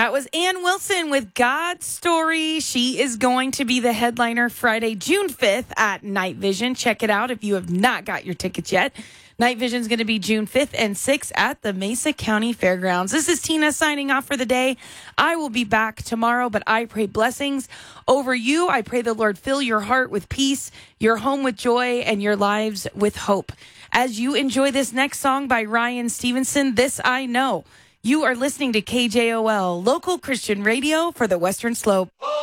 That was Ann Wilson with God's Story. She is going to be the headliner Friday, June 5th at Night Vision. Check it out if you have not got your tickets yet. Night Vision is going to be June 5th and 6th at the Mesa County Fairgrounds. This is Tina signing off for the day. I will be back tomorrow, but I pray blessings over you. I pray the Lord fill your heart with peace, your home with joy, and your lives with hope. As you enjoy this next song by Ryan Stevenson, This I Know. You are listening to KJOL, local Christian radio for the Western Slope.